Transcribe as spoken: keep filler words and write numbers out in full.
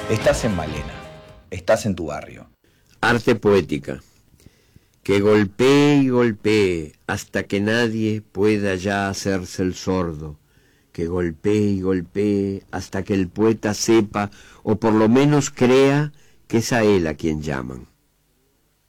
Estás en Malena, estás en tu barrio. Arte poética. Que golpee y golpee hasta que nadie pueda ya hacerse el sordo. Que golpee y golpee hasta que el poeta sepa, o por lo menos crea, que es a él a quien llaman.